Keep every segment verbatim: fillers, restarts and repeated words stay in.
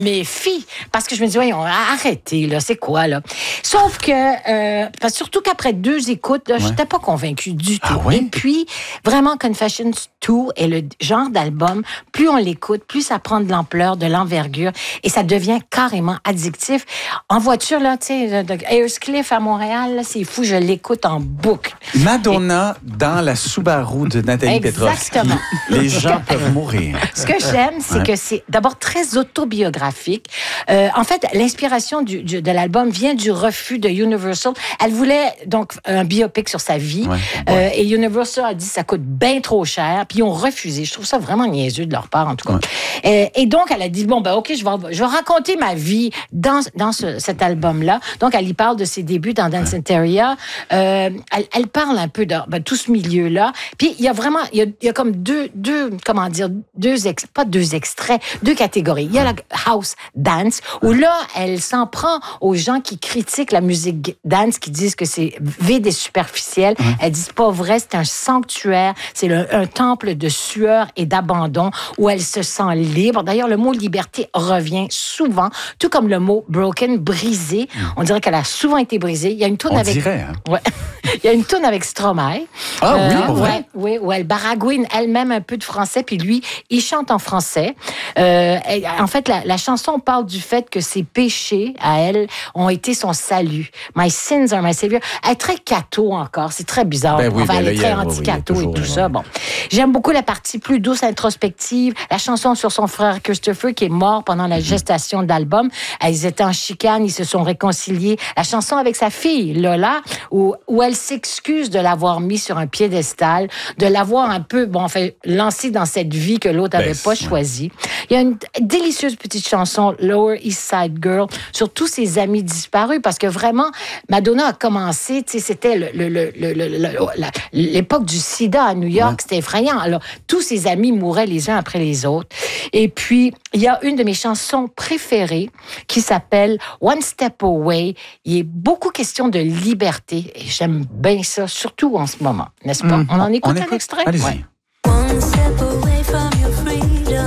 méfie parce que je me dis, voyons, arrêtez, là, c'est quoi, là? Sauf que, euh, parce, surtout qu'après deux écoutes, là, ouais. je n'étais pas convaincue du tout. Ah oui? Et puis, vraiment, Confessions deux est le genre d'album, plus on l'écoute, plus ça prend de l'ampleur, de l'envergure, et ça devient carrément addictif. En voiture, là, tu sais, de Ayerscliff à Montréal, là, c'est fou, je l'écoute en boucle. Madonna et... dans la Subaru de Nathalie Petrovski. Exactement. Les gens peuvent mourir. Ce que j'aime, c'est ouais. que c'est d'abord très autobiographique. Euh, en fait, l'inspiration du, du, de l'album vient du refus de Universal. Elle voulait donc un biopic sur sa vie. Ouais. Euh, ouais. Et Universal a dit que ça coûte bien trop cher. Puis ils ont refusé. Je trouve ça vraiment niaiseux de leur part, en tout cas. Ouais. Et, et donc, elle a dit, bon, ben OK, je vais, je vais raconter ma vie dans, dans ce, cet album-là. Donc, elle y parle de ses débuts dans Dance Interia. Euh, elle, elle parle un peu de ben, tout ce milieu-là. Puis, il y a vraiment, il y a, il y a comme deux, deux, comment dire, deux, ex, pas deux extraits, deux catégories. Il y a la house dance, où là, elle s'en prend aux gens qui critiquent la musique dance, qui disent que c'est vide et superficiel. Mmh. Elle dit, c'est pas vrai, c'est un sanctuaire, c'est le, un temple de sueur et d'abandon, où elle se sent libre. D'ailleurs, le mot liberté revient souvent, tout comme le mot broken, brisé. Mmh. On dirait qu'elle a souvent été brisée. Il y a une toune avec... dirait, hein? Ouais. Il y a une toune avec Stromae. Ah euh, oui, pour ouais, vrai? Oui, où elle baragouine elle-même un peu de français, puis lui, il chante en français. Euh, en fait, la, la chanson parle du fait que ses péchés, à elle, ont été son salut. My sins are my savior. Elle est très catho encore. C'est très bizarre. Ben oui, enfin, ben elle est là, très oui, anti-catho oui, et tout oui. ça. Bon. J'aime beaucoup la partie plus douce, introspective. La chanson sur son frère Christopher, qui est mort pendant la gestation de l'album. Ils étaient en chicane, ils se sont réconciliés. La chanson avec sa fille, Lola, où, où elle s'excuse de l'avoir mis sur un piédestal, de l'avoir un peu, bon, enfin, lancé dans cette vie que l'autre n'avait ben, pas choisie. Il y a une délicieuse petite chanson, Lower East Side Girl, sur tous ses amis disparus, parce que vraiment, Madonna a commencé, tu sais, c'était le, le, le, le, le, le, la, l'époque du sida à New York, ouais. C'était effrayant. Alors, tous ses amis mouraient les uns après les autres. Et puis, il y a une de mes chansons préférées qui s'appelle One Step Away. Il est beaucoup question de liberté, et j'aime bien ça, surtout en ce moment, n'est-ce pas? Mmh. On en écoute On un écoute. extrait? Allez-y. Ouais. One step away from your freedom.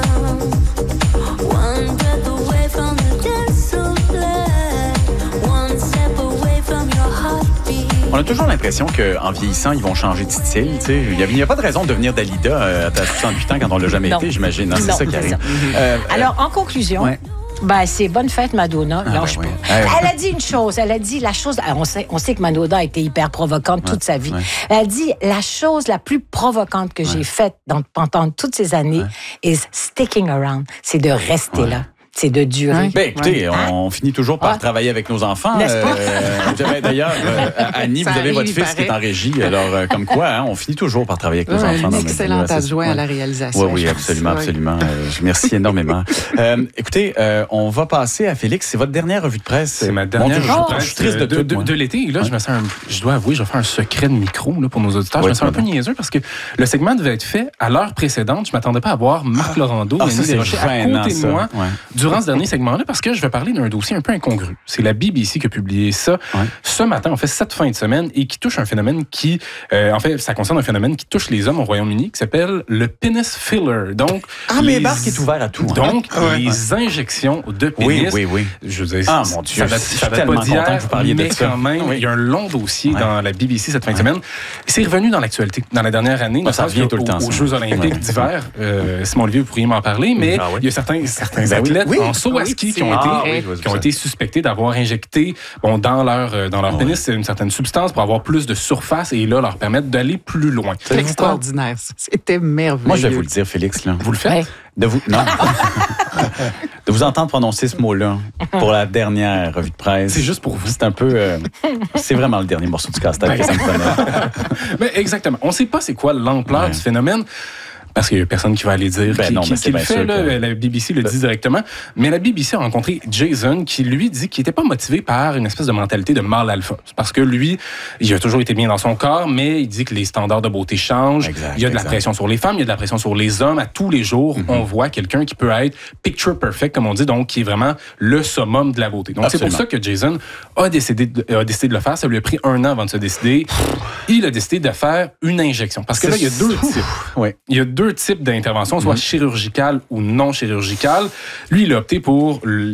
One breath away from the desolate. One step away from your heartbeat. On a toujours l'impression qu'en vieillissant, ils vont changer de style. Il n'y a, a pas de raison de devenir Dalida à soixante-huit ans quand on ne l'a jamais non. été, j'imagine. Non, c'est non, ça qui arrive. Ça. Euh, Alors, en conclusion... Ouais. Ben, c'est bonne fête, Madonna. Ah, lâche ben, pas. Ouais. Elle a dit une chose. Elle a dit la chose. On sait, on sait que Madonna a été hyper provocante ouais, toute sa vie. Ouais. Elle a dit la chose la plus provocante que ouais. j'ai faite dans, pendant toutes ces années ouais. is sticking around. C'est de rester ouais. là. C'est de durer. Ben, écoutez, ouais. on finit toujours par ah. travailler avec nos enfants. N'est-ce pas? Euh, d'ailleurs, euh, Annie, ça vous avez arrive, votre fils qui est en régie. Alors, euh, comme quoi, hein, on finit toujours par travailler avec nos ouais, enfants. Un excellent adjoint ouais. à la réalisation. Oui, oui, absolument, pense. absolument. Euh, merci énormément. euh, écoutez, euh, on va passer à Félix. C'est votre dernière revue de presse. C'est ma dernière Dieu, revue de presse. Je suis triste de, de, tout, de, de l'été. Et là, ouais. je me sens, un, je dois avouer, je vais faire un secret de micro là, pour nos auditeurs. Ouais, je me sens un peu niaiseux parce que le segment devait être fait à l'heure précédente. Je ne m'attendais pas à voir Marc Laurando ah, ça, Denis Desrochers à côté de moi ouais. durant ce dernier segment-là. Parce que je vais parler d'un dossier un peu incongru. C'est la B B C qui a publié ça ouais. ce matin, en fait, cette fin de semaine, et qui touche un phénomène qui, euh, en fait, ça concerne un phénomène qui touche les hommes au Royaume-Uni, qui s'appelle le penis filler. Donc, ah, mais Bart qui est ouvert à tout. Donc, hein? les ouais. injections de pénis. Oui, oui, oui. Je veux dire, ah, mon Dieu, ça je suis tellement content que vous parliez mais de ça. quand même, oui. il y a un long dossier ouais. dans la B B C cette fin de semaine. C'est revenu dans l'actualité dans la dernière année. Ah, ça revient tout le temps. Aux Jeux olympiques d'hiver. Simon Olivier, vous pourriez m'en parler, mais ah, oui. il y a certains, certains athlètes oui. en saut à ski qui ont été... Ah, oui, qui ont été suspectés d'avoir injecté bon, dans leur, dans leur oh, pénis oui. une certaine substance pour avoir plus de surface et là, leur permettre d'aller plus loin. C'est extraordinaire. C'était merveilleux. Moi, je vais vous le dire, Félix. Là. Vous le faites? Ouais. De vous, non. de vous entendre prononcer ce mot-là pour la dernière revue de presse. C'est juste pour vous. C'est un peu... Euh, c'est vraiment le dernier morceau du casse-tête que ça me prenait. Mais exactement. On ne sait pas c'est quoi l'ampleur ouais. du phénomène. Parce qu'il n'y a personne qui va aller dire ben qui, non, qui, qui le fait. Là, que... La B B C le dit directement. Mais la B B C a rencontré Jason qui, lui, dit qu'il n'était pas motivé par une espèce de mentalité de mâle alpha. Parce que lui, il a toujours été bien dans son corps, mais il dit que les standards de beauté changent. Exact, il y a de exact. la pression sur les femmes, il y a de la pression sur les hommes. À tous les jours, mm-hmm. on voit quelqu'un qui peut être picture perfect, comme on dit, donc qui est vraiment le summum de la beauté. Donc, absolument. C'est pour ça que Jason a décidé, de, a décidé de le faire. Ça lui a pris un an avant de se décider. Il a décidé de faire une injection. Parce que là, il y a deux types. Oui. Il y a deux deux types d'interventions, soit mm-hmm. chirurgicales ou non chirurgicales. Lui, il a opté pour